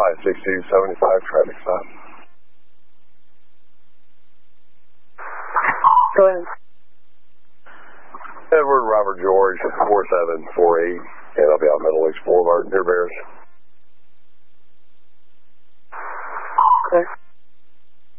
6275 traffic stop. Go ahead. Edward Robert George 4748, and I'll be out Middle Lakes Boulevard near Bears.